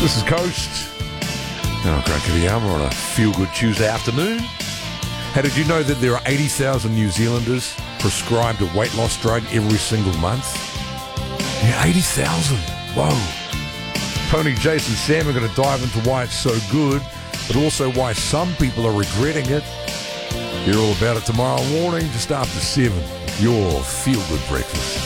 This is Coast. Oh, great to be on a feel-good Tuesday afternoon. Hey, did you know that there are 80,000 New Zealanders prescribed a weight loss drug every single month? Yeah, 80,000. Whoa. Tony, Jason, Sam are going to dive into why it's so good, but also why some people are regretting it. Hear all about it tomorrow morning, just after 7. Your feel-good breakfast.